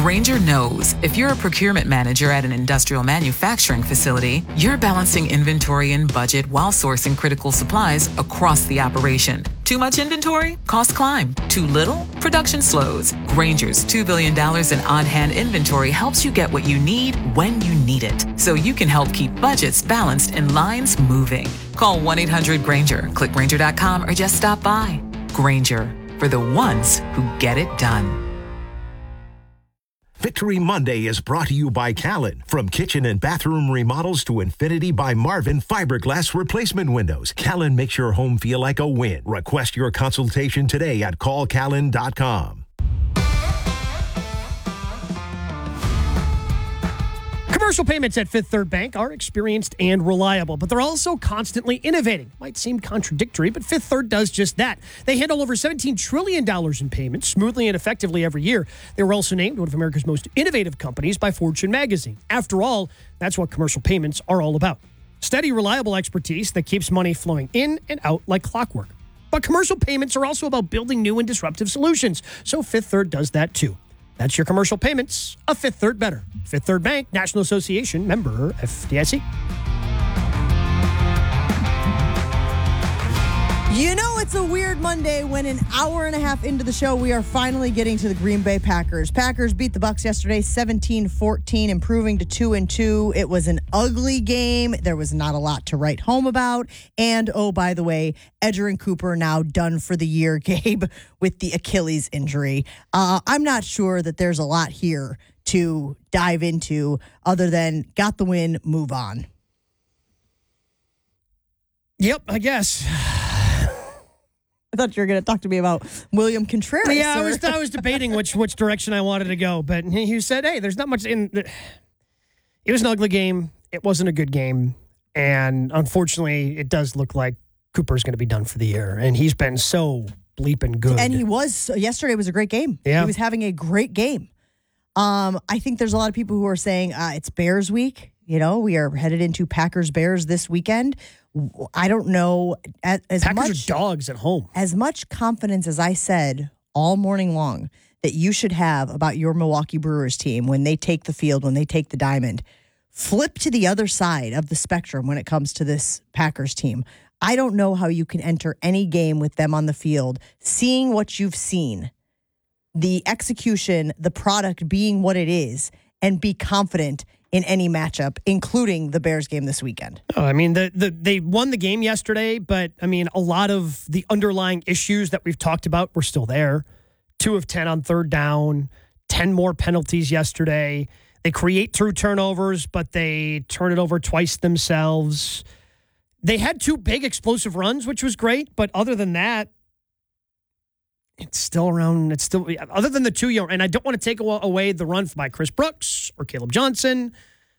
Grainger knows if you're a procurement manager at an industrial manufacturing facility, you're balancing inventory and budget while sourcing critical supplies across the operation. Too much inventory? Costs climb. Too little? Production slows. Grainger's $2 billion in on-hand inventory helps you get what you need when you need it, so you can help keep budgets balanced and lines moving. Call 1-800-GRAINGER, click Grainger.com, or just stop by. Grainger, for the ones who get it done. Victory Monday is brought to you by Callan. From kitchen and bathroom remodels to Infinity by Marvin fiberglass replacement windows, Callan makes your home feel like a win. Request your consultation today at callcallan.com. Commercial payments at Fifth Third Bank are experienced and reliable, but they're also constantly innovating. Might seem contradictory, but Fifth Third does just that. They handle over $17 trillion in payments smoothly and effectively every year. They were also named one of America's most innovative companies by Fortune magazine. After all, that's what commercial payments are all about. Steady, reliable expertise that keeps money flowing in and out like clockwork. But commercial payments are also about building new and disruptive solutions, so Fifth Third does that too. That's your commercial payments, a Fifth Third better. Fifth Third Bank, National Association, member FDIC. You know it's a weird Monday when an hour and a half into the show, we are finally getting to the Green Bay Packers. Packers beat the Bucs yesterday 17-14, improving to 2-2. It was an ugly game. There was not a lot to write home about. And, oh, by the way, Edgerrin Cooper now done for the year, Gabe, with the Achilles injury. I'm not sure that there's a lot here to dive into other than got the win, move on. Yep, I guess. I thought you were going to talk to me about William Contreras. Yeah, I was debating which direction I wanted to go, but he said, hey, there's not much in... It was an ugly game. It wasn't a good game. And unfortunately, it does look like Cooper's going to be done for the year. And he's been so bleeping good. And he was. Yesterday was a great game. Yeah. He was having a great game. I think there's a lot of people who are saying it's Bears week. You know, we are headed into Packers-Bears this weekend. I don't know. Packers are dogs at home. As much confidence as I said all morning long that you should have about your Milwaukee Brewers team when they take the field, when they take the diamond, flip to the other side of the spectrum when it comes to this Packers team. I don't know how you can enter any game with them on the field, seeing what you've seen, the execution, the product being what it is, and be confident in any matchup, including the Bears game this weekend. Oh, I mean, they won the game yesterday, but, I mean, a lot of the underlying issues that we've talked about were still there. 2 of 10 on third down, 10 more penalties yesterday. They create through turnovers, but they turn it over twice themselves. They had 2 big explosive runs, which was great, but other than that, other than the 2 and I don't want to take away the run by Chris Brooks or Caleb Johnson,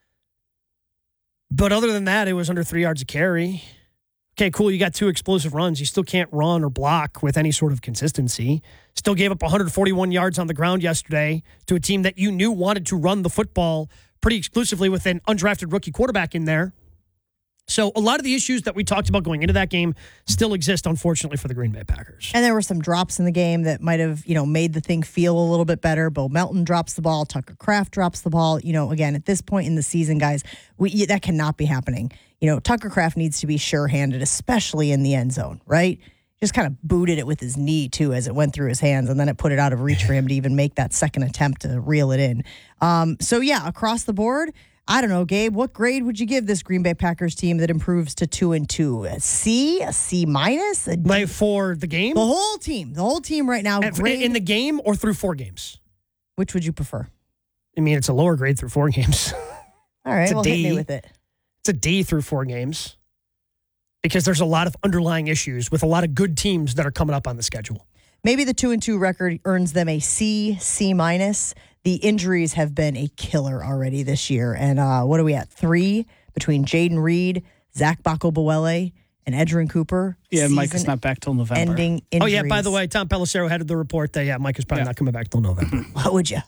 but other than that, it was under 3 yards a carry. Okay, cool, you got 2 explosive runs. You still can't run or block with any sort of consistency. Still gave up 141 yards on the ground yesterday to a team that you knew wanted to run the football pretty exclusively with an undrafted rookie quarterback in there. So a lot of the issues that we talked about going into that game still exist, unfortunately, for the Green Bay Packers. And there were some drops in the game that might have, made the thing feel a little bit better. Bo Melton drops the ball. Tucker Kraft drops the ball. Again, at this point in the season, guys, that cannot be happening. Tucker Kraft needs to be sure-handed, especially in the end zone, right? Just kind of booted it with his knee, too, as it went through his hands, and then it put it out of reach for him to even make that second attempt to reel it in. Across the board, I don't know, Gabe, what grade would you give this Green Bay Packers team that improves to 2-2? A C, a C minus? Like for the game? The whole team right now. In the game or through 4 games? Which would you prefer? I mean, it's a lower grade through 4 games. All right, hit me with it. It's a D through 4 games because there's a lot of underlying issues with a lot of good teams that are coming up on the schedule. Maybe the 2-2 record earns them a C, C minus. The injuries have been a killer already this year. And what are we at? 3 between Jaden Reed, Zach Bacco-Buele, and Edgerrin Cooper. Yeah, Mike is not back till November. Ending injuries. Oh, yeah, by the way, Tom Pelissero headed the report that, Mike is probably not coming back till November. Why would you?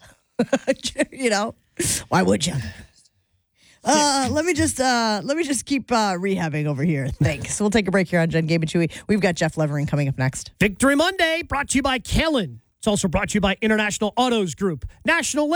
Why would you? Let me just keep rehabbing over here. Thanks. We'll take a break here on Jen, Gabe, and Chewy. We've got Jeff Levering coming up next. Victory Monday, brought to you by Callan. It's also brought to you by International Autos Group, National